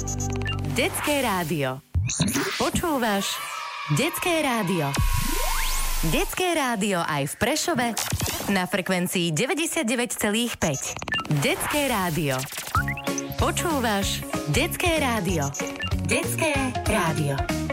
Detské rádio. Počúvaš Detské rádio. Detské rádio aj v Prešove na frekvencii 99,5. Detské rádio. Počúvaš Detské rádio. Detské rádio.